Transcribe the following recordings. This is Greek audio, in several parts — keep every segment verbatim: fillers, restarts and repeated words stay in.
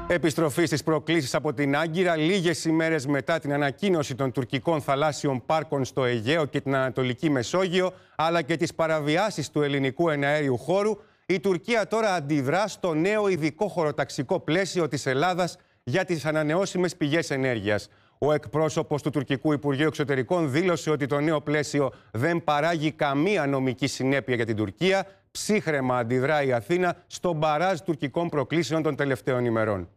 Επιστροφή στις προκλήσεις από την Άγκυρα, λίγες ημέρες μετά την ανακοίνωση των τουρκικών θαλάσσιων πάρκων στο Αιγαίο και την Ανατολική Μεσόγειο, αλλά και τις παραβιάσεις του ελληνικού εναέριου χώρου, η Τουρκία τώρα αντιδρά στο νέο ειδικό χωροταξικό πλαίσιο της Ελλάδας για τις ανανεώσιμες πηγές ενέργειας. Ο εκπρόσωπος του τουρκικού Υπουργείου Εξωτερικών δήλωσε ότι το νέο πλαίσιο δεν παράγει καμία νομική συνέπεια για την Τουρκία. Ψύχραιμα αντιδρά η Αθήνα στο μπαράζ τουρκικών προκλήσεων των τελευταίων ημερών.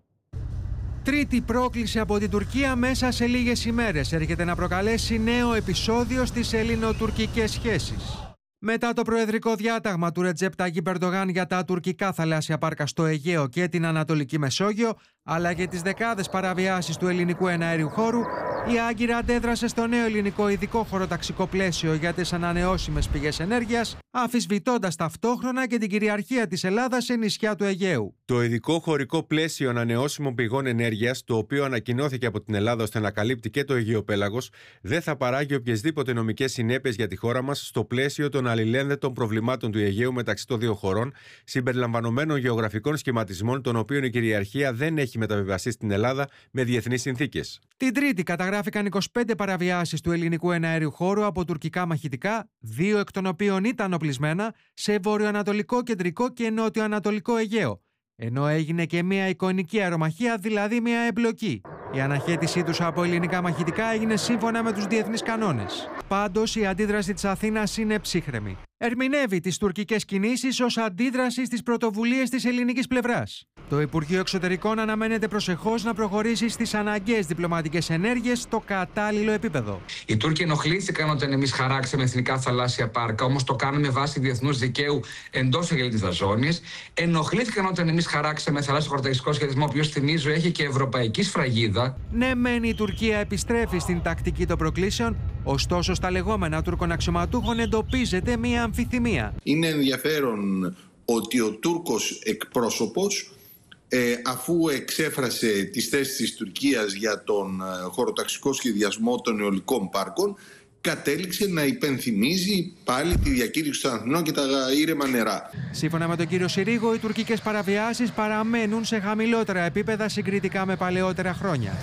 Τρίτη πρόκληση από την Τουρκία μέσα σε λίγες ημέρες έρχεται να προκαλέσει νέο επεισόδιο στις ελληνοτουρκικές σχέσεις. Μετά το προεδρικό διάταγμα του Ρετζέπ Ταγίπ Ερντογάν για τα τουρκικά θαλάσσια πάρκα στο Αιγαίο και την Ανατολική Μεσόγειο, αλλά και τις δεκάδες παραβιάσεις του ελληνικού εναέριου χώρου, η Άγκυρα αντέδρασε στο νέο ελληνικό ειδικό χωροταξικό πλαίσιο για τις ανανεώσιμες πηγές ενέργειας, αμφισβητώντας ταυτόχρονα και την κυριαρχία της Ελλάδας σε νησιά του Αιγαίου. Το ειδικό χωρικό πλαίσιο ανανεώσιμων πηγών ενέργειας, το οποίο ανακοινώθηκε από την Ελλάδα ώστε να καλύπτει και το Αιγαιοπέλαγος, δεν θα παράγει οποιασδήποτε νομικές συνέπειες για τη χώρα μας στο πλαίσιο των αλληλένδετων προβλημάτων του Αιγαίου μεταξύ των δύο χωρών, συμπεριλαμβανομένων γεωγραφικών σχηματισμών, των οποίων η κυριαρχία δεν έχει μεταβιβαστεί στην Ελλάδα με διεθνείς συνθήκες. Την Τρίτη καταγράφηκαν είκοσι πέντε παραβιάσεις του ελληνικού εναέριου χώρου από τουρκικά μαχητικά, δύο εκ των οποίων ήταν οπλισμένα σε βορειοανατολικό, κεντρικό και νότιο-ανατολικό Αιγαίο. Ενώ έγινε και μια εικονική αερομαχία, δηλαδή μια εμπλοκή. Η αναχέτησή τους από ελληνικά μαχητικά έγινε σύμφωνα με τους διεθνείς κανόνες. Πάντως, η αντίδραση της Αθήνας είναι ψύχρεμη. Ερμηνεύει τις τουρκικές κινήσεις ως αντίδραση στις πρωτοβουλίες της ελληνικής πλευράς. Το Υπουργείο Εξωτερικών αναμένεται προσεχώς να προχωρήσει στις αναγκαίες διπλωματικές ενέργειες στο κατάλληλο επίπεδο. Οι Τούρκοι ενοχλήθηκαν όταν εμείς χαράξαμε εθνικά θαλάσσια πάρκα, όμως το κάνουμε βάσει διεθνούς δικαίου εντός εγκαλυτίδας ζώνης. Ενοχλήθηκαν όταν εμείς χαράξαμε θαλάσσιο χωροταξικό σχεδιασμό, ο οποίος, θυμίζω, έχει και ευρωπαϊκή σφραγίδα. Ναι, μεν η Τουρκία επιστρέφει στην τακτική των προκλήσεων, ωστόσο στα λεγόμενα Τούρκων αξιωματούχων εντοπίζεται μία αμφιθυμία. Είναι ενδιαφέρον ότι ο Τούρκος εκπρόσωπος, ε, αφού εξέφρασε τις θέσεις της Τουρκίας για τον ε, χωροταξικό σχεδιασμό των αιωλικών πάρκων, κατέληξε να υπενθυμίζει πάλι τη διακήρυξη των Αθηνών και τα ήρεμα νερά. Σύμφωνα με τον κύριο Συρίγο, οι τουρκικές παραβιάσεις παραμένουν σε χαμηλότερα επίπεδα συγκριτικά με παλαιότερα χρόνια.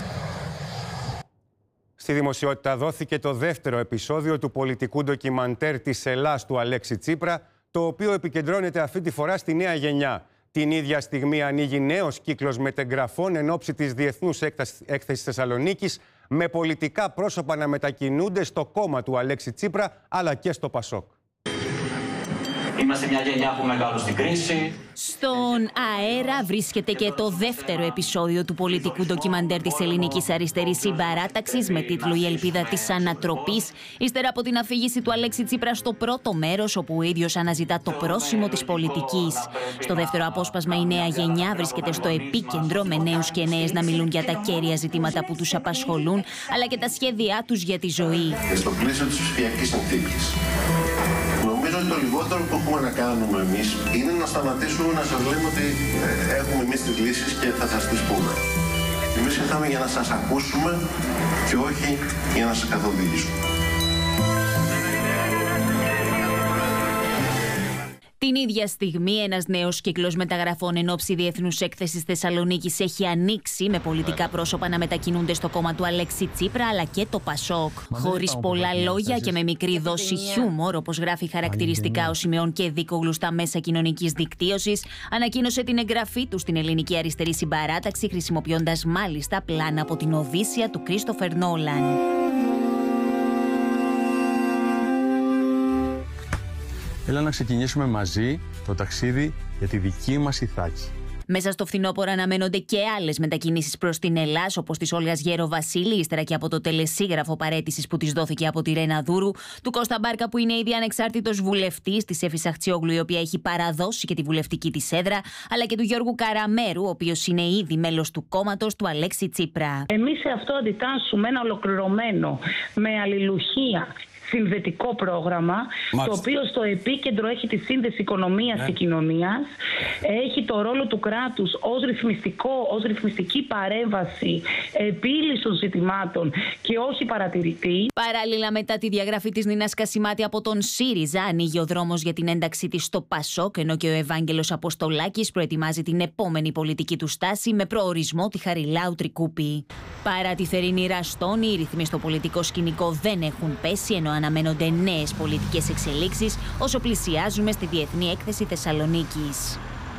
Στη δημοσιότητα δόθηκε το δεύτερο επεισόδιο του πολιτικού ντοκιμαντέρ της Ελλάς του Αλέξη Τσίπρα, το οποίο επικεντρώνεται αυτή τη φορά στη νέα γενιά. Την ίδια στιγμή ανοίγει νέος κύκλος μετεγγραφών εν ώψη της Διεθνούς Έκθεσης Θεσσαλονίκης, με πολιτικά πρόσωπα να μετακινούνται στο κόμμα του Αλέξη Τσίπρα, αλλά και στο Πασόκ. Είμαστε μια γενιά που μεγάλωσε στην κρίση. Στον αέρα βρίσκεται και το δεύτερο επεισόδιο του πολιτικού ντοκιμαντέρ της ελληνικής αριστερής συμπαράταξης με τίτλο «Η ελπίδα της ανατροπής», ύστερα από την αφήγηση του Αλέξη Τσίπρα στο πρώτο μέρος, όπου ο ίδιος αναζητά το πρόσημο της πολιτικής. Στο δεύτερο απόσπασμα, η νέα γενιά βρίσκεται στο επίκεντρο, με νέους και νέες να μιλούν για τα κέρια ζητήματα που τους απασχολούν, αλλά και τα σχέδιά τους για τη ζωή. Και στο πλαίσιο της ψηφιακής συνθήκης, νομίζω ότι το λιγότερο που έχουμε να κάνουμε εμείς είναι να σταματήσουμε να σας λέμε ότι ε, έχουμε εμείς τις λύσεις και θα σας τις πούμε. Εμείς ήρθαμε για να σας ακούσουμε και όχι για να σας καθοδηγήσουμε. Την ίδια στιγμή, ένας νέος κύκλος μεταγραφών εν ώψη Διεθνούς Έκθεσης Θεσσαλονίκης έχει ανοίξει, με πολιτικά πρόσωπα να μετακινούνται στο κόμμα του Αλέξη Τσίπρα, αλλά και το Πασόκ. Χωρίς πολλά λόγια και με μικρή δόση χιούμορ, όπως γράφει χαρακτηριστικά ο Σιμεών Κεδίκογλου στα μέσα κοινωνικής δικτύωσης, ανακοίνωσε την εγγραφή του στην ελληνική αριστερή συμπαράταξη, χρησιμοποιώντας μάλιστα πλάνα από την Οδύσσεια του Κρίστοφερ Νόλαν. Έλα να ξεκινήσουμε μαζί το ταξίδι για τη δική μας Ιθάκη. Μέσα στο φθινόπωρο αναμένονται και άλλες μετακινήσεις προς την Ελλάς, όπως της Όλγας Γεροβασίλη, ύστερα και από το τελεσίγραφο παραίτησης που της δόθηκε από τη Ρένα Δούρου, του Κώστα Μπάρκα, που είναι ήδη ανεξάρτητος βουλευτής, της Εύης Αχτσιόγλου, η οποία έχει παραδώσει και τη βουλευτική της έδρα, αλλά και του Γιώργου Καραμέρου, ο οποίος είναι ήδη μέλος του κόμματος του Αλέξη Τσίπρα. Εμείς σε αυτό αντιτάσσουμε ένα ολοκληρωμένο, με αλληλουχία, συνδετικό πρόγραμμα, Μάλιστα. το οποίο στο επίκεντρο έχει τη σύνδεση οικονομίας ναι. και κοινωνίας, έχει το ρόλο του κράτους ως, ρυθμιστικό, ως ρυθμιστική παρέμβαση, επίλυση των ζητημάτων και όχι παρατηρητή. Παράλληλα, μετά τη διαγραφή της Νίνας Κασιμάτη από τον ΣΥΡΙΖΑ, ανοίγει ο δρόμος για την ένταξή της στο ΠΑΣΟΚ, ενώ και ο Ευάγγελος Αποστολάκης προετοιμάζει την επόμενη πολιτική του στάση με προορισμό τη Χαριλάου Τρικούπη. Παρά τη θερινή ραστόνη, οι ρυθμοί στο πολιτικό σκηνικό δεν έχουν πέσει, ενώ αναμένονται νέες πολιτικές εξελίξεις όσο πλησιάζουμε στη Διεθνή Έκθεση Θεσσαλονίκης.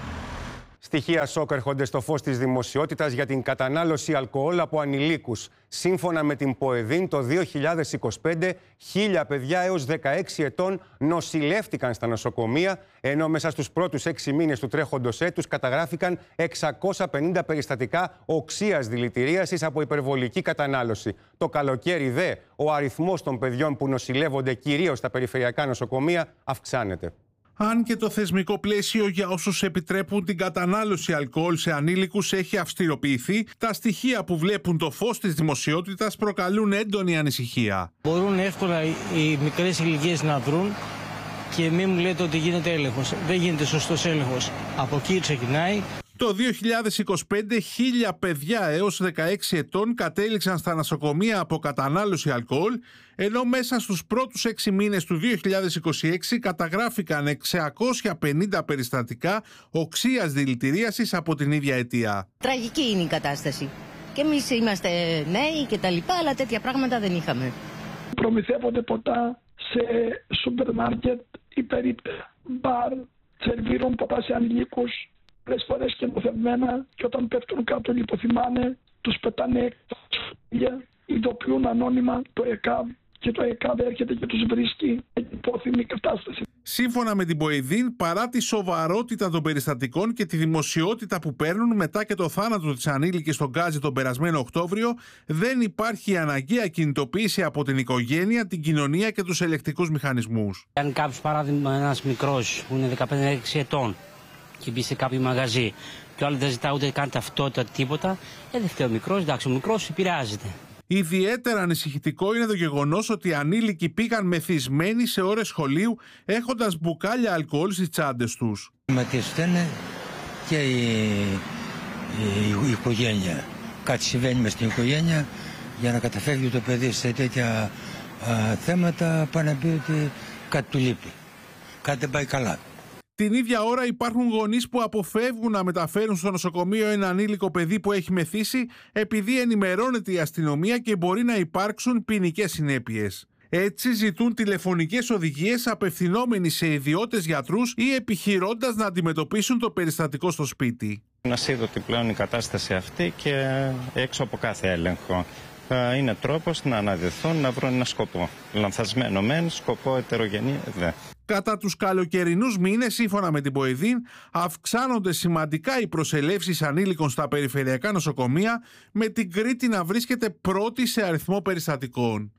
Στοιχεία σοκ έρχονται στο φως της δημοσιότητας για την κατανάλωση αλκοόλ από ανηλίκους. Σύμφωνα με την ΠΟΕΔΗΝ, το δύο χιλιάδες είκοσι πέντε, χίλια παιδιά έως δεκαέξι ετών νοσηλεύτηκαν στα νοσοκομεία, ενώ μέσα στους πρώτους έξι μήνες του τρέχοντος έτους καταγράφηκαν εξακόσια πενήντα περιστατικά οξείας δηλητηρίασης από υπερβολική κατανάλωση. Το καλοκαίρι δε, ο αριθμός των παιδιών που νοσηλεύονται κυρίως στα περιφερειακά νοσοκομεία αυξάνεται. Αν και το θεσμικό πλαίσιο για όσους επιτρέπουν την κατανάλωση αλκοόλ σε ανήλικους έχει αυστηροποιηθεί, τα στοιχεία που βλέπουν το φως της δημοσιότητας προκαλούν έντονη ανησυχία. Μπορούν εύκολα οι μικρές ηλικίες να βρουν και μην μου λέτε ότι γίνεται έλεγχος. Δεν γίνεται σωστός έλεγχος. Από εκεί ξεκινάει. Το δύο χιλιάδες είκοσι πέντε, χίλια παιδιά έως δεκαέξι ετών κατέληξαν στα νοσοκομεία από κατανάλωση αλκοόλ, ενώ μέσα στους πρώτους έξι μήνες του δύο χιλιάδες είκοσι έξι καταγράφηκαν εξακόσια πενήντα περιστατικά οξείας δηλητηρίασης από την ίδια αιτία. Τραγική είναι η κατάσταση. Και εμείς είμαστε νέοι και τα λοιπά, αλλά τέτοια πράγματα δεν είχαμε. Προμηθεύονται ποτά σε σούπερ μάρκετ ή περίπτερα. Μπαρ, σερβίρουν ποτά σε ανηλίκους. Πολλές φορές και νοθευμένα, και όταν πέφτουν κάτω λιποθυμάνε, τους πετάνε έξω, ειδοποιούν ανώνυμα το ΕΚΑΒ και το ΕΚΑΒ έρχεται και τους βρίσκει σε υπόθυμη κατάσταση. Σύμφωνα με την ΠΟΕΔΗΝ, παρά τη σοβαρότητα των περιστατικών και τη δημοσιότητα που παίρνουν μετά και το θάνατο της ανήλικης στον Γκάζι τον περασμένο Οκτώβριο, δεν υπάρχει αναγκαία κινητοποίηση από την οικογένεια, την κοινωνία και τους ελεκτικούς μηχανισμούς. Αν κάποιος, παράδειγμα, ένας μικρός που είναι δεκαπέντε έξι ετών, και μπει σε κάποιο μαγαζί και ο άλλος δεν ζητά ούτε καν ταυτότητα τίποτα, ε, δεν φταίει ο μικρός, εντάξει, ο μικρός επηρεάζεται. Ιδιαίτερα ανησυχητικό είναι το γεγονός ότι οι ανήλικοι πήγαν μεθυσμένοι σε ώρες σχολείου έχοντας μπουκάλια αλκοόλ στις τσάντες τους. Ματιασταίνε και η, η, η οικογένεια. Κάτι συμβαίνει μες στην οικογένεια για να καταφεύγει το παιδί σε τέτοια α, θέματα, πάει να πει ότι κάτι του λείπει. Κάτι δεν πάει καλά. Την ίδια ώρα υπάρχουν γονείς που αποφεύγουν να μεταφέρουν στο νοσοκομείο ένα ανήλικο παιδί που έχει μεθύσει επειδή ενημερώνεται η αστυνομία και μπορεί να υπάρξουν ποινικές συνέπειες. Έτσι ζητούν τηλεφωνικές οδηγίες απευθυνόμενοι σε ιδιώτες γιατρούς ή επιχειρώντας να αντιμετωπίσουν το περιστατικό στο σπίτι. Να είδωτη πλέον η κατάσταση αυτή και έξω από κάθε έλεγχο. Είναι τρόπος να αναδεθούν, να βρουν ένα σκοπό. Λανθασμένο μεν, σκοπό ετερογενή δε. Κατά τους καλοκαιρινούς μήνες, σύμφωνα με την ΠΟΕΔΗΝ, αυξάνονται σημαντικά οι προσελεύσεις ανήλικων στα περιφερειακά νοσοκομεία, με την Κρήτη να βρίσκεται πρώτη σε αριθμό περιστατικών.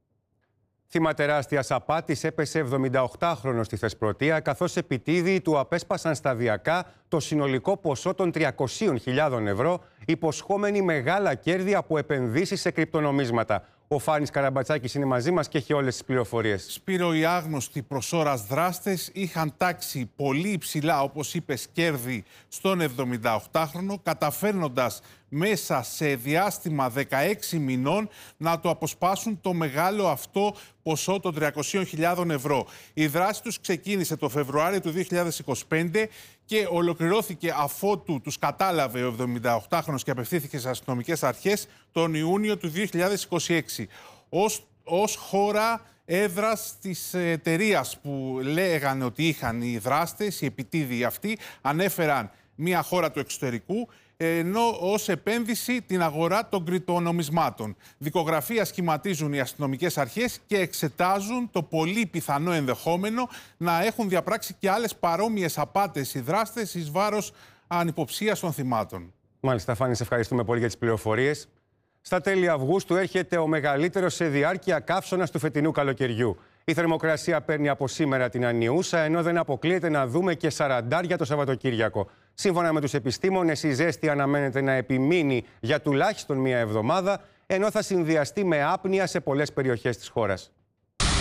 Θύμα τεράστιας απάτης έπεσε εβδομηνταοκτάχρονος στη Θεσπρωτεία, καθώς επιτίδιοι του απέσπασαν σταδιακά το συνολικό ποσό των τριακοσίων χιλιάδων ευρώ, υποσχόμενοι μεγάλα κέρδη από επενδύσεις σε κρυπτονομίσματα. Ο Φάνης Καραμπατσάκης είναι μαζί μας και έχει όλες τις πληροφορίες. Σπύρο, οι άγνωστοι προς ώρας δράστες είχαν τάξει πολύ υψηλά, όπως είπες, κέρδη στον εβδομηνταοκτάχρονο, καταφέρνοντας μέσα σε διάστημα δεκαέξι μηνών να το αποσπάσουν το μεγάλο αυτό ποσό των τριακοσίων χιλιάδων ευρώ. Η δράση τους ξεκίνησε το Φεβρουάριο του δύο χιλιάδες είκοσι πέντε και ολοκληρώθηκε αφότου τους κατάλαβε ο εβδομηνταοκτάχρονος και απευθύνθηκε στις αστυνομικές αρχές τον Ιούνιο του δύο χιλιάδες είκοσι έξι. Ως, ως χώρα έδρας της εταιρείας που λέγανε ότι είχαν οι δράστες, οι επιτίδιοι αυτοί, ανέφεραν μια χώρα του εξωτερικού, ενώ ως επένδυση την αγορά των κρυπτονομισμάτων. Δικογραφία σχηματίζουν οι αστυνομικές αρχές και εξετάζουν το πολύ πιθανό ενδεχόμενο να έχουν διαπράξει και άλλες παρόμοιες απάτες οι δράστες εις βάρος ανυποψίας των θυμάτων. Μάλιστα, Φάνη, σε ευχαριστούμε πολύ για τις πληροφορίες. Στα τέλη Αυγούστου έρχεται ο μεγαλύτερος σε διάρκεια καύσωνας του φετινού καλοκαιριού. Η θερμοκρασία παίρνει από σήμερα την ανιούσα, ενώ δεν αποκλείεται να δούμε και σαραντάρια το Σαββατοκύριακο. Σύμφωνα με τους επιστήμονες, η ζέστη αναμένεται να επιμείνει για τουλάχιστον μία εβδομάδα, ενώ θα συνδυαστεί με άπνοια σε πολλές περιοχές της χώρας.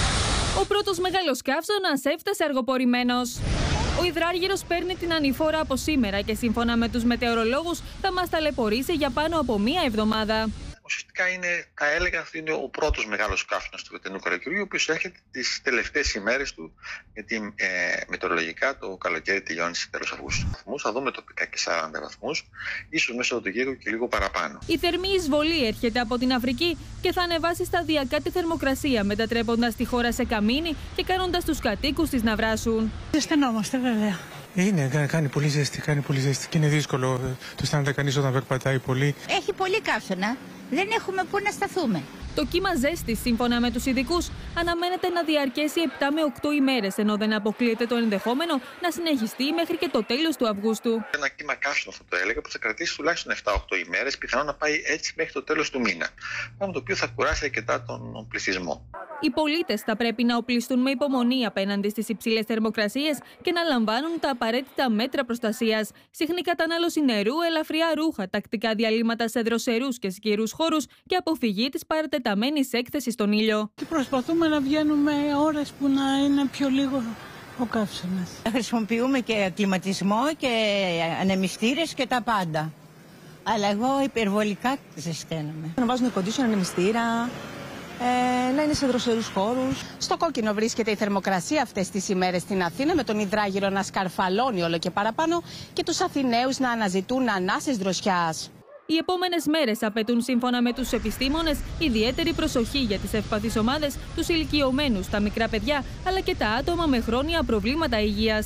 Ο πρώτος μεγάλος καύσωνας έφτασε αργοπορημένος. Ο υδράργυρος παίρνει την ανηφόρα από σήμερα και σύμφωνα με τους μετεωρολόγους θα μας ταλαιπωρήσει για πάνω από μία εβδομάδα. Ουσιαστικά είναι, θα έλεγα, ότι είναι ο πρώτος μεγάλος καύσωνας του φετινού καλοκαιριού, ο οποίος έρχεται τις τελευταίες ημέρες του, γιατί ε, μετεωρολογικά το καλοκαίρι τελειώνει στις τέλος Αυγούστου. Θα δούμε τοπικά και σαράντα βαθμούς, ίσως μέσα του γύρου και λίγο παραπάνω. Η θερμή εισβολή έρχεται από την Αφρική και θα ανεβάσει σταδιακά τη θερμοκρασία, μετατρέποντας τη χώρα σε καμίνι και κάνοντας τους κατοίκους της να βράσουν. Ζεσθενόμαστε βέβαια. Είναι, κάνει πολύ ζέστη, κάνει πολύ ζέστη και είναι δύσκολο. Το αισθάνεται κανείς όταν περπατάει πολύ. Έχει πολύ καύσωνα. Δεν έχουμε πού να σταθούμε. Το κύμα ζέστης, σύμφωνα με τους ειδικούς, αναμένεται να διαρκέσει επτά με οκτώ ημέρες, ενώ δεν αποκλείεται το ενδεχόμενο να συνεχιστεί μέχρι και το τέλος του Αυγούστου. Ένα κύμα καύσωνο, θα το έλεγα, που θα κρατήσει τουλάχιστον επτά με οκτώ ημέρες, πιθανόν να πάει έτσι μέχρι το τέλος του μήνα. Πράγμα το οποίο θα κουράσει αρκετά τον πληθυσμό. Οι πολίτες θα πρέπει να οπλιστούν με υπομονή απέναντι στις υψηλές θερμοκρασίες και να λαμβάνουν τα απαραίτητα μέτρα προστασίας. Συχνή κατανάλωση νερού, ελαφριά ρούχα, τακτικά διαλύματα σε δροσερούς και σκυρούς χώρους και αποφυγή της παρατεταμένης έκθεσης στον ήλιο. Και προσπαθούμε να βγαίνουμε ώρες που να είναι πιο λίγο ο καύσωνας. Χρησιμοποιούμε και κλιματισμό και ανεμιστήρες και τα πάντα. Αλλά εγώ υπερβολικά ζεσταίνομαι. Να βάζουν κοντίσιο, ανεμιστήρα. Ε, να είναι σε δροσερούς χώρους. Στο κόκκινο βρίσκεται η θερμοκρασία αυτές τις ημέρες στην Αθήνα, με τον υδράγυρο να σκαρφαλώνει όλο και παραπάνω και τους Αθηναίους να αναζητούν ανάσες δροσιάς. Οι επόμενες μέρες απαιτούν, σύμφωνα με τους επιστήμονες, ιδιαίτερη προσοχή για τις ευπαθείς ομάδες, τους ηλικιωμένους, τα μικρά παιδιά, αλλά και τα άτομα με χρόνια προβλήματα υγείας.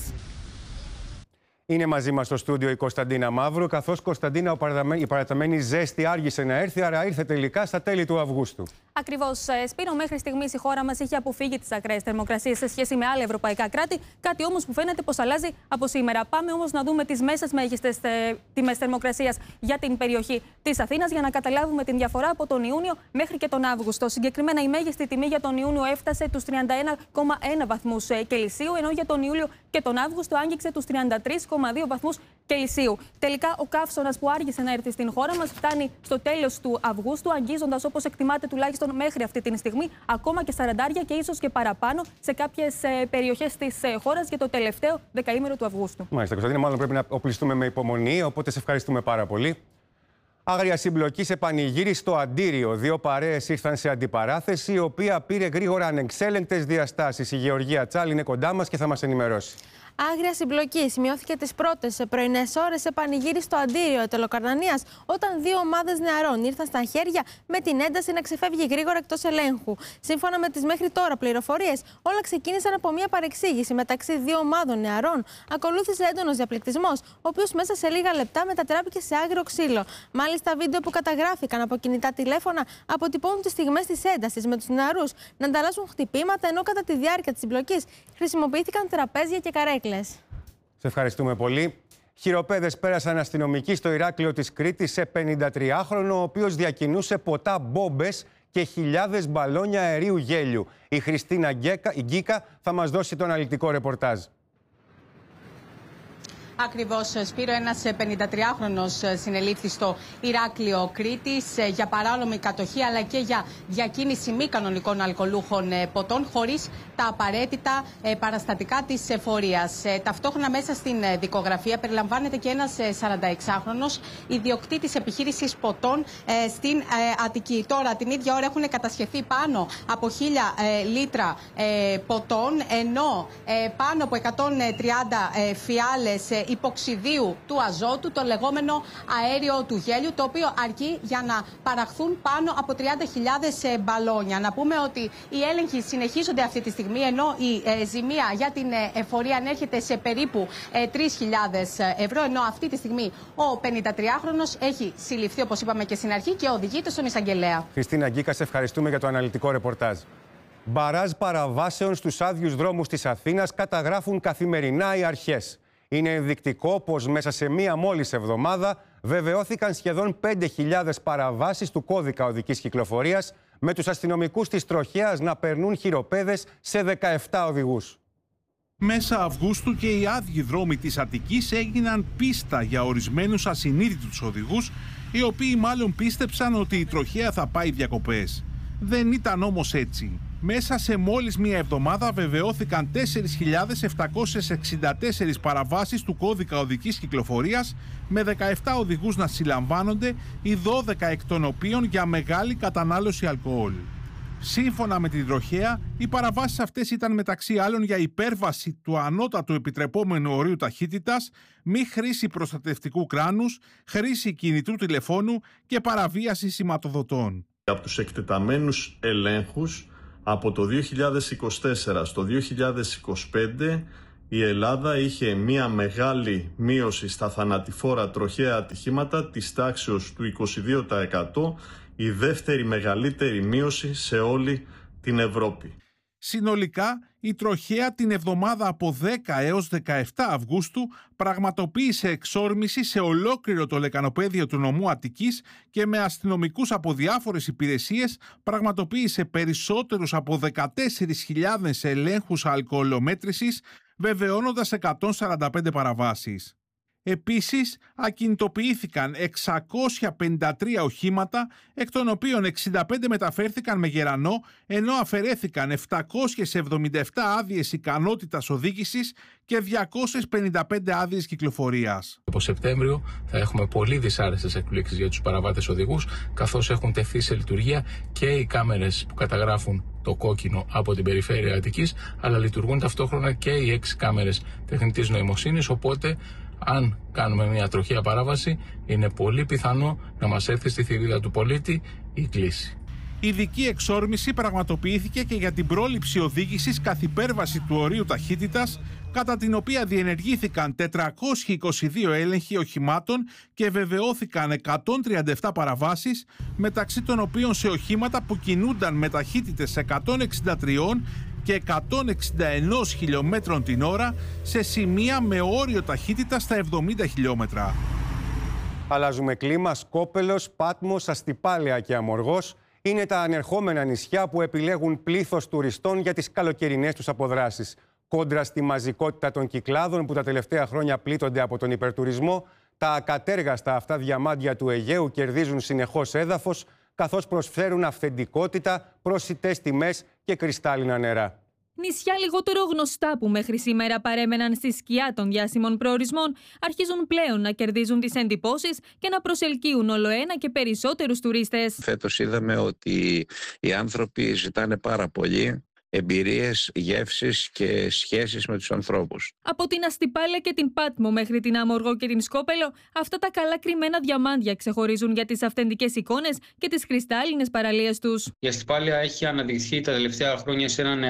Είναι μαζί μας στο στούντιο η Κωνσταντίνα Μαύρου, καθώς, Κωνσταντίνα, η παραταμένη ζέστη άργησε να έρθει, άρα ήρθε τελικά στα τέλη του Αυγούστου. Ακριβώς, Σπύρο, μέχρι στιγμής η χώρα μας είχε αποφύγει τις ακραίες θερμοκρασίες σε σχέση με άλλα ευρωπαϊκά κράτη, κάτι όμως που φαίνεται πως αλλάζει από σήμερα. Πάμε όμως να δούμε τις μέσες μέγιστες τιμές θερμοκρασίας για την περιοχή της Αθήνας για να καταλάβουμε την διαφορά από τον Ιούνιο μέχρι και τον Αύγουστο. Συγκεκριμένα, η μέγιστη τιμή για τον Ιούνιο έφτασε τους τριάντα ένα κόμμα ένα βαθμούς Κελσίου, ενώ για τον Ιούλιο και τον Αύγουστο άγγιξε τους τριάντα τρία κόμμα δύο βαθμούς Κελσίου. Τελικά, ο καύσωνας που άργησε να έρθει στην χώρα μας φτάνει στο τέλος του Αυγούστου, αγγίζοντας, όπως εκτιμάται τουλάχιστον μέχρι αυτή τη στιγμή, ακόμα και σαραντάρια και ίσως και παραπάνω σε κάποιες ε, περιοχές της ε, χώρας για το τελευταίο δεκαήμερο του Αυγούστου. Μάλιστα, Κωνσταντίνα, μάλλον πρέπει να οπλιστούμε με υπομονή, οπότε σε ευχαριστούμε πάρα πολύ. Άγρια συμπλοκή σε πανηγύρι στο Αντίριο. Δύο παρέες ήρθαν σε αντιπαράθεση, η οποία πήρε γρήγορα ανεξέλεγκτες διαστάσεις. Η Γεωργία Τσάλ είναι κοντά μας και θα μας ενημερώσει. Άγρια συμπλοκή σημειώθηκε τις πρώτες πρωινές ώρες σε πανηγύρι στο Αντίριο Ετωλοκαρνανίας, όταν δύο ομάδες νεαρών ήρθαν στα χέρια με την ένταση να ξεφεύγει γρήγορα εκτός ελέγχου. Σύμφωνα με τις μέχρι τώρα πληροφορίες, όλα ξεκίνησαν από μια παρεξήγηση μεταξύ δύο ομάδων νεαρών. Ακολούθησε έντονος διαπληκτισμός, ο οποίος μέσα σε λίγα λεπτά μετατράπηκε σε άγριο ξύλο. Μάλιστα, βίντεο που καταγράφηκαν από κινητά τηλέφωνα αποτυπώνουν τις στιγμές της έντασης, με τους νεαρούς να ανταλλάσσουν χτυπήματα, ενώ κατά τη διάρκεια της συμπλοκής χρησιμοποιήθηκαν τραπέζια και καρέκλες. Σε ευχαριστούμε πολύ. Χειροπέδες πέρασαν αστυνομικοί στο Ηράκλειο της Κρήτης σε πενηντατριάχρονο, ο οποίος διακινούσε ποτά μπόμπες και χιλιάδες μπαλόνια αερίου γέλιου. Η Χριστίνα Γκίκα θα μας δώσει το αναλυτικό ρεπορτάζ. Ακριβώς, Σπύρο, ένας πενηντατριάχρονος συνελήφθη στο Ηράκλειο Κρήτης για παράνομη κατοχή αλλά και για διακίνηση μη κανονικών αλκοολούχων ποτών χωρίς τα απαραίτητα παραστατικά της εφορίας. Ταυτόχρονα μέσα στην δικογραφία περιλαμβάνεται και ένας σαρανταεξάχρονος ιδιοκτήτης επιχείρησης ποτών στην Αττική. Τώρα την ίδια ώρα έχουν κατασχεθεί πάνω από χίλια λίτρα ποτών, ενώ πάνω από εκατόν τριάντα φιάλες υποξιδίου του αζότου, το λεγόμενο αέριο του γέλιου, το οποίο αρκεί για να παραχθούν πάνω από τριάντα χιλιάδες μπαλόνια. Να πούμε ότι οι έλεγχοι συνεχίζονται αυτή τη στιγμή, ενώ η ε, ζημία για την ε, εφορία ανέρχεται σε περίπου ε, τρεις χιλιάδες ευρώ, ενώ αυτή τη στιγμή ο πενηντατριάχρονος έχει συλληφθεί, όπως είπαμε και στην αρχή, και οδηγείται στον εισαγγελέα. Χριστίνα Γκίκα, σε ευχαριστούμε για το αναλυτικό ρεπορτάζ. Μπαράζ παραβάσεων στους άδειους δρόμους της Αθήνας καταγράφουν καθημερινά οι αρχές. Είναι ενδεικτικό πως μέσα σε μία μόλις εβδομάδα βεβαιώθηκαν σχεδόν πέντε χιλιάδες παραβάσεις του κώδικα οδικής κυκλοφορίας, με τους αστυνομικούς της τροχέας να περνούν χειροπέδες σε δεκαεπτά οδηγούς. Μέσα Αυγούστου και οι άδειοι δρόμοι της Αττικής έγιναν πίστα για ορισμένους ασυνείδητους οδηγούς, οι οποίοι μάλλον πίστεψαν ότι η τροχέα θα πάει διακοπές. Δεν ήταν όμως έτσι. Μέσα σε μόλις μία εβδομάδα βεβαιώθηκαν τέσσερις χιλιάδες επτακόσιες εξήντα τέσσερις παραβάσεις του κώδικα οδικής κυκλοφορίας, με δεκαεπτά οδηγούς να συλλαμβάνονται, οι δώδεκα εκ των οποίων για μεγάλη κατανάλωση αλκοόλ. Σύμφωνα με την τροχέα, οι παραβάσεις αυτές ήταν μεταξύ άλλων για υπέρβαση του ανώτατου επιτρεπόμενου ορίου ταχύτητας, μη χρήση προστατευτικού κράνους, χρήση κινητού τηλεφώνου και παραβίαση σηματοδοτών. Από τους εκτεταμένους ελέγχους, από το δύο χιλιάδες είκοσι τέσσερα στο δύο χιλιάδες είκοσι πέντε, η Ελλάδα είχε μία μεγάλη μείωση στα θανατηφόρα τροχαία ατυχήματα της τάξεως του είκοσι δύο τοις εκατό, η δεύτερη μεγαλύτερη μείωση σε όλη την Ευρώπη. Συνολικά, η τροχαία την εβδομάδα από δέκα έως δεκαεπτά Αυγούστου πραγματοποίησε εξόρμηση σε ολόκληρο το λεκανοπέδιο του νομού Αττικής και με αστυνομικούς από διάφορες υπηρεσίες πραγματοποίησε περισσότερους από δεκατέσσερις χιλιάδες ελέγχους αλκοολομέτρησης, βεβαιώνοντας εκατόν σαράντα πέντε παραβάσεις. Επίσης, ακινητοποιήθηκαν εξακόσια πενήντα τρία οχήματα, εκ των οποίων εξήντα πέντε μεταφέρθηκαν με γερανό, ενώ αφαιρέθηκαν επτακόσιες εβδομήντα επτά άδειες ικανότητας οδήγησης και διακόσιες πενήντα πέντε άδειες κυκλοφορίας. Από Σεπτέμβριο θα έχουμε πολύ δυσάρεστες εκπλήξεις για τους παραβάτες οδηγούς, καθώς έχουν τεθεί σε λειτουργία και οι κάμερες που καταγράφουν το κόκκινο από την περιφέρεια Αττικής, αλλά λειτουργούν ταυτόχρονα και οι έξι κάμερες τεχνητής νοημοσύνης, οπότε αν κάνουμε μια τροχαία παράβαση, είναι πολύ πιθανό να μας έρθει στη θηρίδα του πολίτη η κλήση. Ειδική εξόρμηση πραγματοποιήθηκε και για την πρόληψη οδήγησης καθ' υπέρβαση του ορίου ταχύτητας, κατά την οποία διενεργήθηκαν τετρακόσιοι είκοσι δύο έλεγχοι οχημάτων και βεβαιώθηκαν εκατόν τριάντα επτά παραβάσεις, μεταξύ των οποίων σε οχήματα που κινούνταν με ταχύτητες εκατόν εξήντα τρία και εκατόν εξήντα ένα χιλιόμετρων την ώρα σε σημεία με όριο ταχύτητα στα εβδομήντα χιλιόμετρα. Αλλάζουμε κλίμα. Σκόπελος, Πάτμος, Αστυπάλαια και Αμοργός είναι τα ανερχόμενα νησιά που επιλέγουν πλήθος τουριστών για τις καλοκαιρινές τους αποδράσεις. Κόντρα στη μαζικότητα των Κυκλάδων που τα τελευταία χρόνια πλήττονται από τον υπερτουρισμό, τα ακατέργαστα αυτά διαμάντια του Αιγαίου κερδίζουν συνεχώς έδαφος, καθώς προσφέρουν αυθεντικότητα, προσιτές τιμές και κρυστάλλινα νερά. Νησιά λιγότερο γνωστά που μέχρι σήμερα παρέμεναν στη σκιά των διάσημων προορισμών αρχίζουν πλέον να κερδίζουν τις εντυπώσεις και να προσελκύουν ολοένα και περισσότερους τουρίστες. Φέτος είδαμε ότι οι άνθρωποι ζητάνε πάρα πολύ εμπειρίες, γεύσεις και σχέσεις με τους ανθρώπους. Από την Αστυπάλαια και την Πάτμο μέχρι την Αμοργό και την Σκόπελο, αυτά τα καλά κρυμμένα διαμάντια ξεχωρίζουν για τις αυθεντικές εικόνες και τις κρυστάλλινες παραλίες τους. Η Αστυπάλαια έχει αναδειχθεί τα τελευταία χρόνια σε έναν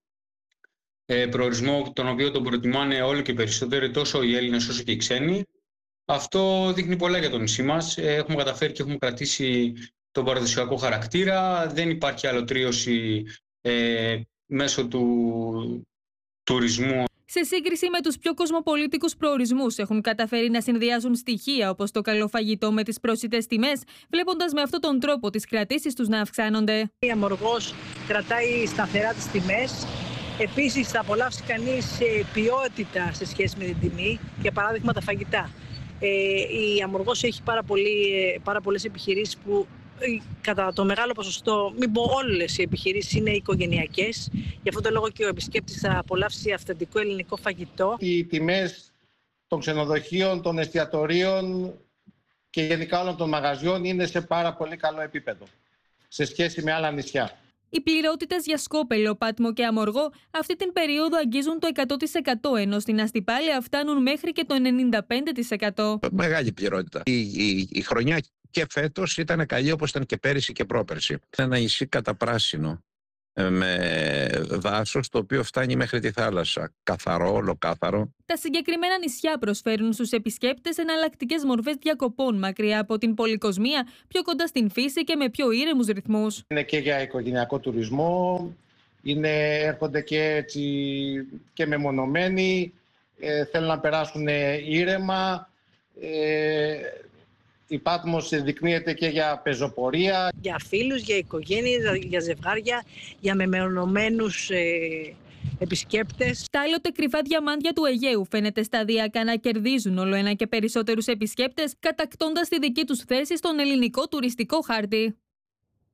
ε, προορισμό τον οποίο τον προτιμάνε όλο και περισσότερο τόσο οι Έλληνες όσο και οι ξένοι. Αυτό δείχνει πολλά για το νησί μας. Έχουμε καταφέρει και έχουμε κρατήσει τον παραδοσιακό χαρακτήρα. Δεν υπάρχει αλωτρίωση ε, μέσω του τουρισμού. Σε σύγκριση με τους πιο κοσμοπολίτικους προορισμούς, έχουν καταφέρει να συνδυάσουν στοιχεία όπως το καλό φαγητό με τις πρόσιτες τιμές, βλέποντας με αυτόν τον τρόπο τις κρατήσεις τους να αυξάνονται. Η Αμοργός κρατάει σταθερά τις τιμές. Επίσης, θα απολαύσει κανείς ποιότητα σε σχέση με την τιμή. Για παράδειγμα, τα φαγητά. Ε, η Αμοργός έχει πάρα, πολύ, πάρα πολλές επιχειρήσεις που κατά το μεγάλο ποσοστό, μην πω όλες οι επιχειρήσεις είναι οικογενειακές. Γι' αυτό το λόγο και ο επισκέπτης θα απολαύσει αυθεντικό ελληνικό φαγητό. Οι τιμές των ξενοδοχείων, των εστιατορίων και γενικά όλων των μαγαζιών είναι σε πάρα πολύ καλό επίπεδο σε σχέση με άλλα νησιά. Οι πληρότητες για Σκόπελο, Πάτμο και Αμοργό αυτή την περίοδο αγγίζουν το εκατό τοις εκατό, ενώ στην Αστυπάλαια φτάνουν μέχρι και το ενενήντα πέντε τοις εκατό. Μεγάλη πληρότητα. Η, η, η χρονιά και φέτος ήταν καλή όπως ήταν και πέρυσι και πρόπερσι. Ένα νησί καταπράσινο με δάσος το οποίο φτάνει μέχρι τη θάλασσα. Καθαρό, ολοκάθαρο. Τα συγκεκριμένα νησιά προσφέρουν στους επισκέπτες εναλλακτικές μορφές διακοπών μακριά από την πολυκοσμία, πιο κοντά στην φύση και με πιο ήρεμους ρυθμούς. Είναι και για οικογενειακό τουρισμό, είναι, έρχονται και, έτσι, και μεμονωμένοι, ε, θέλουν να περάσουν ήρεμα. Ε, Η Πάτμος δεικνύεται και για πεζοπορία. Για φίλους, για οικογένειες, για ζευγάρια, για μεμονωμένους ε, επισκέπτες. Τα άλλοτε κρυφά διαμάντια του Αιγαίου φαίνεται σταδιακά να κερδίζουν όλο ένα και περισσότερους επισκέπτες, κατακτώντας τη δική τους θέση στον ελληνικό τουριστικό χάρτη.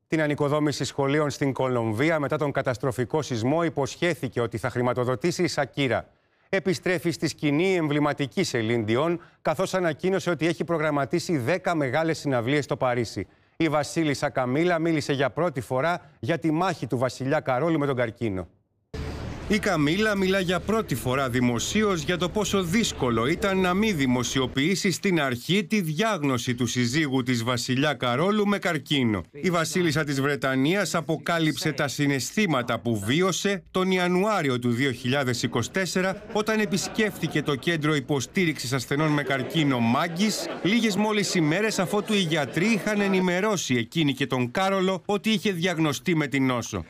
Την ανοικοδόμηση σχολείων στην Κολομβία μετά τον καταστροφικό σεισμό υποσχέθηκε ότι θα χρηματοδοτήσει η Σακύρα. Επιστρέφει στη σκηνή η εμβληματική Σελίν Διόν, καθώς ανακοίνωσε ότι έχει προγραμματίσει δέκα μεγάλες συναυλίες στο Παρίσι. Η βασίλισσα Καμίλα μίλησε για πρώτη φορά για τη μάχη του βασιλιά Καρόλου με τον καρκίνο. Η Καμίλα μιλά για πρώτη φορά δημοσίως για το πόσο δύσκολο ήταν να μην δημοσιοποιήσει στην αρχή τη διάγνωση του συζύγου της βασιλιά Καρόλου με καρκίνο. Η βασίλισσα της Βρετανίας αποκάλυψε τα συναισθήματα που βίωσε τον Ιανουάριο του δύο χιλιάδες είκοσι τέσσερα όταν επισκέφτηκε το κέντρο υποστήριξης ασθενών με καρκίνο Μάγκης, λίγες μόλις ημέρες αφότου οι γιατροί είχαν ενημερώσει εκείνη και τον Κάρολο ότι είχε διαγνωστεί με την νόσο.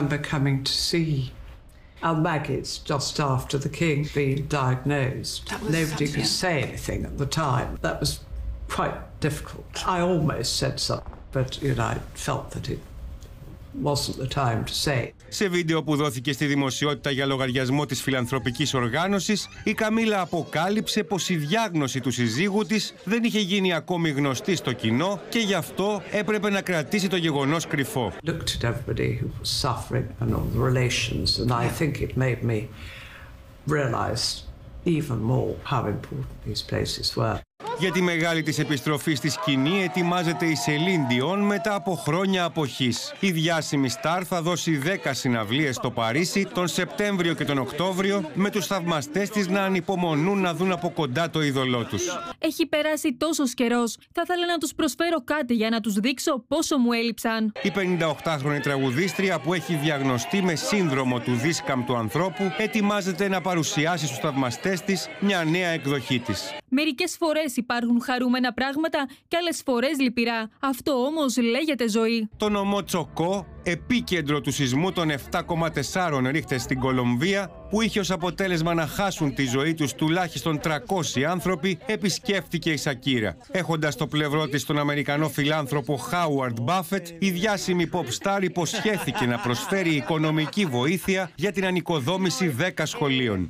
Al-Magis just after the king being diagnosed. Nobody could say anything at the time. That was quite difficult. I almost said something, but you know, I felt that it wasn't the time to say. Σε βίντεο που δόθηκε στη δημοσιότητα για λογαριασμό της φιλανθρωπικής οργάνωσης, η Καμίλα αποκάλυψε πως η διάγνωση του συζύγου της δεν είχε γίνει ακόμη γνωστή στο κοινό και γι' αυτό έπρεπε να κρατήσει το γεγονός κρυφό. Looked at everybody who was suffering and all the relations, and I think it made me realize even more how important these places were. Για τη μεγάλη της επιστροφή στη σκηνή ετοιμάζεται η Σελίν Διόν μετά από χρόνια αποχής. Η διάσημη στάρ θα δώσει δέκα συναυλίες στο Παρίσι τον Σεπτέμβριο και τον Οκτώβριο, με τους θαυμαστές της να ανυπομονούν να δουν από κοντά το είδωλό τους. Έχει περάσει τόσος καιρός. Θα ήθελα να τους προσφέρω κάτι για να τους δείξω πόσο μου έλειψαν. Η πενηνταοκτάχρονη τραγουδίστρια που έχει διαγνωστεί με σύνδρομο του δίσκαμ του ανθρώπου ετοιμάζεται να παρουσιάσει στους θαυμαστές της μια νέα εκδοχή της. Μερικές φορές υπάρχουν χαρούμενα πράγματα και άλλες φορές λυπηρά. Αυτό όμως λέγεται ζωή. Το νομό Τσοκό, επίκεντρο του σεισμού των επτά κόμμα τέσσερα ρίχτερ στην Κολομβία, που είχε ως αποτέλεσμα να χάσουν τη ζωή τους τουλάχιστον τριακόσιοι άνθρωποι, επισκέφτηκε η Σακύρα. Έχοντας στο πλευρό της τον Αμερικανό φιλάνθρωπο Χάουαρντ Μπάφετ, η διάσημη pop star υποσχέθηκε να προσφέρει οικονομική βοήθεια για την ανοικοδόμηση δέκα σχολείων.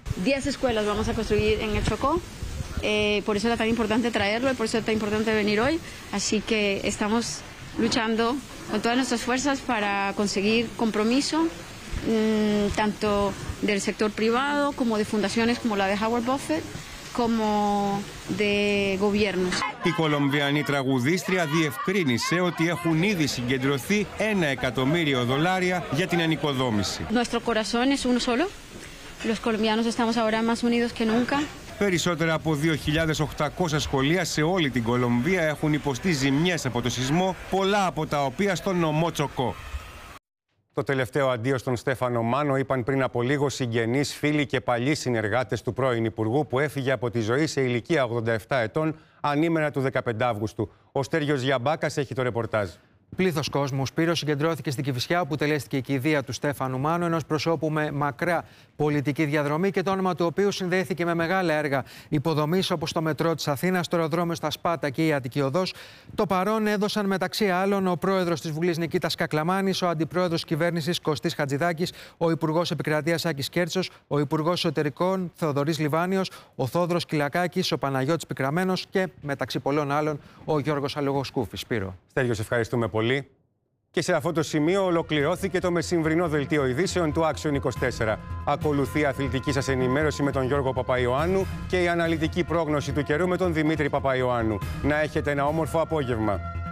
Eh, por eso era tan importante traerlo y por eso era tan importante venir hoy. Así que estamos luchando con todas nuestras fuerzas para conseguir compromiso, mmm, tanto del sector privado como de fundaciones como la de Howard Buffett, como de gobiernos. Η Κολομβιανή τραγουδίστρια διευκρίνησε ότι έχουν ήδη συγκεντρωθεί ένα εκατομμύριο δολάρια για την ανοικοδόμηση. Nuestro corazón es uno solo. Los colombianos estamos ahora más unidos que nunca. Περισσότερα από δύο χιλιάδες οκτακόσια σχολεία σε όλη την Κολομβία έχουν υποστεί ζημιές από το σεισμό, πολλά από τα οποία στον νομό Τσοκό. Το τελευταίο αντίο στον Στέφανο Μάνο είπαν πριν από λίγο συγγενείς, φίλοι και παλιοί συνεργάτες του πρώην Υπουργού, που έφυγε από τη ζωή σε ηλικία ογδόντα επτά ετών ανήμερα του δεκαπέντε Αυγούστου. Ο Στέργιος Γιαμπάκας έχει το ρεπορτάζ. Πλήθος κόσμου, Σπύρο, συγκεντρώθηκε στην Κηφισιά, όπου τελέστηκε η κηδεία του Στέφανου Μάνου, ενός προσώπου με μακρά πολιτική διαδρομή και το όνομα του οποίου συνδέθηκε με μεγάλα έργα υποδομής όπως το μετρό της Αθήνας, το αεροδρόμιο στα Σπάτα και η Αττική Οδός. Το παρόν έδωσαν μεταξύ άλλων ο πρόεδρος της Βουλής Νικήτας Κακλαμάνης, ο αντιπρόεδρος της κυβέρνησης Κωστής Χατζηδάκης, ο υπουργός Επικρατείας Άκης Κέρτσος, ο υπουργός Εσωτερικών Θεοδωρής Λιβάνιος, ο Θόδωρος Κυλακάκης, ο Παναγιώτης Πικραμένος και μεταξύ πολλών άλλων ο Γιώργος Αλογοσκούφης. Σπύρο. Στέργιο, ευχαριστούμε πολύ. Και σε αυτό το σημείο ολοκληρώθηκε το μεσημβρινό δελτίο ειδήσεων του Action είκοσι τέσσερα. Ακολουθεί η αθλητική σας ενημέρωση με τον Γιώργο Παπαϊωάννου και η αναλυτική πρόγνωση του καιρού με τον Δημήτρη Παπαϊωάννου. Να έχετε ένα όμορφο απόγευμα.